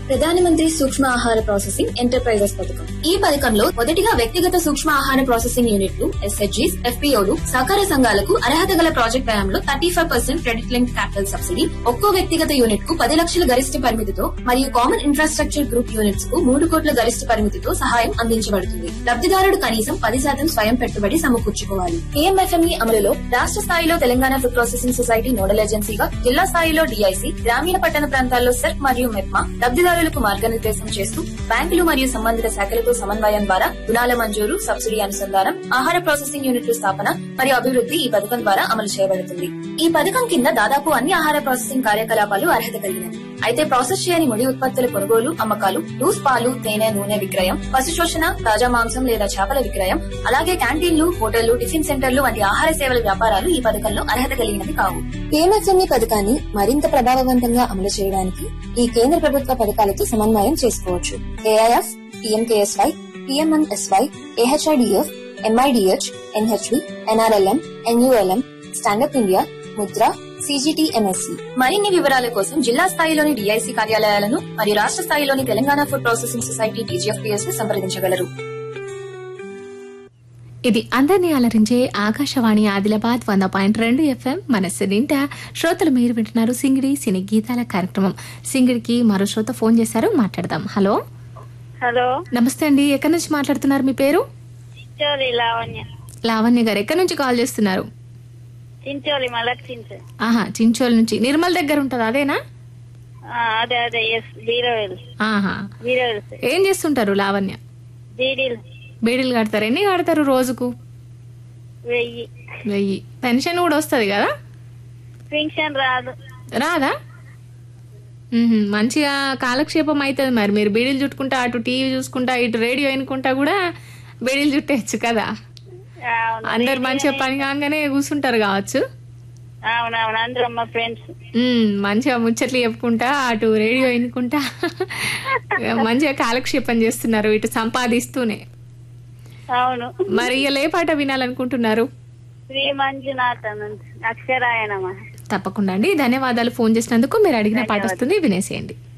ప్రధానమంత్రి సూక్ష్మ ఆహార ప్రాసెసింగ్ ఎంటర్ప్రైజెస్ పథకం. ఈ పథకంలో మొదటిగా వ్యక్తిగత సూక్ష్మ ఆహార ప్రాసెసింగ్ యూనిట్లు, ఎస్హెచ్జీస్, ఎఫ్పీఓలు, సహకార సంఘాలకు అర్హత గల ప్రాజెక్ట్ వ్యయంలో 35% క్రెడిట్ లింక్ క్యాపిటల్ సబ్సిడీ, ఒక్కో వ్యక్తిగత యూనిట్ కు 10 లక్షల గరిష్ట పరిమితితో మరియు కామన్ ఇన్ఫ్రాస్ట్రక్చర్ గ్రూప్ యూనిట్స్ కు 3 కోట్ల గరిష్ట పరిమితితో సహాయం అందించబడుతుంది. లబ్ధిదారుడు కనీసం 10% స్వయం పెట్టుబడి సమకూర్చుకోవాలి. కేఎంఎఫ్ఎంఈ అమలులో రాష్ట్ర స్థాయిలో Telangana food processing society nodal ఏజెన్సీగా, జిల్లా స్థాయిలో డిఐసి, గ్రామీణ పట్టణ ప్రాంతాల్లో సెర్క్ మరియు మెప్మా లబ్ధిదారులకు మార్గనిర్దేశం చేస్తూ బ్యాంకులు మరియు సంబంధిత శాఖలతో సమన్వయం ద్వారా రుణాల మంజూరు, సబ్సిడీ అనుసంధానం, ఆహార ప్రాసెసింగ్ యూనిట్ల స్థాపన మరియు అభివృద్ధి ఈ పథకం ద్వారా అమలు చేయబడుతుంది. ఈ పథకం కింద దాదాపు అన్ని ఆహార ప్రాసెసింగ్ కార్యకలాపాలు అర్హత కలిగినవి. అయితే ప్రాసెస్ చేయని ముడి ఉత్పత్తుల కొనుగోలు, అమ్మకాలు, లూస్ పాలు, తేనె, నూనె విక్రయం, పశు శోషణ, తాజా మాంసం లేదా చేపల విక్రయం, అలాగే క్యాంటీన్లు, హోటళ్లు, టిఫిన్ సెంటర్లు వంటి ఆహార సేవల వ్యాపారాలు ఈ పథకంలో అర్హత కలిగినవి కావు. కేఎంఎఫ్ఎంఈ పథకాన్ని మరింత ప్రభావవంతంగా అమలు చేయడానికి ఈ కేంద్ర ప్రభుత్వ పథకాలతో సమన్వయం చేసుకోవచ్చు. AIF, PMKSY, PMMSY, AHIDF, MIDH, NHB, NRLM, NULM, stand up India, Mudra, CGTMSC. మరిన్ని వివరాల కోసం జిల్లా స్థాయిలోని డిఐసి కార్యాలయాలను మరియు రాష్ట్ర స్థాయిలోని Telangana food processing society TGFPS ను సంప్రదించగలరు. ఇది అందరినీ అలరించే ఆకాశవాణి ఆదిలాబాద్ 100.2 FM మనస్సు నిండా. శ్రోతలు మీరు వింటున్నారు సింగిడి సినీ గీతాల కార్యక్రమం. సింగిడికి మరో శ్రోత ఫోన్ చేశారు, మాట్లాడదాం. హలో హలో, నమస్తే అండి. ఎక్కడి నుంచి మాట్లాడుతున్నారు? మీ పేరు? లావణ్య. లావణ్య గారు ఎక్కడి నుంచి కాల్ చేస్తున్నారు? చించోలి, మలక్ ఆహా, చించోలి నుంచి. నిర్మల్ దగ్గర ఉంటది అదేనా? అదే అదే, బీరవేల్. ఆహా, ఏం చేస్తుంటారు లావణ్య? బీడీలు కడతారు. ఎన్ని కడతారు రోజుకు? 1000. పెన్షన్ కూడా వస్తుంది కదా? పెన్షన్ రాదా? మంచిగా కాలక్షేపం అవుతుంది. మరి మీరు బీడీలు చుట్టుకుంటా, అటు టీవీ చూసుకుంటా, ఇటు రేడియో వినుకుంటా కూడా బీడీలు చుట్టేయచ్చు కదా. అందరు మంచిగా పని కాగానే కూర్చుంటారు కావచ్చు. అవునవును, అందరూ మా ఫ్రెండ్స్ మంచిగా ముచ్చట్లు చెప్పుకుంటా, అటు రేడియో వినుకుంటా మంచిగా కాలక్షేపం చేస్తున్నారు, ఇటు సంపాదిస్తూనే. అవును. మరి ఇలా ఏ పాట వినాలనుకుంటున్నారు? శ్రీ మంజునాథ అక్షరాయణమా. తప్పకుండా అండి, ధన్యవాదాలు ఫోన్ చేసినందుకు. మీరు అడిగిన పాట వస్తుంది, వినేసేయండి.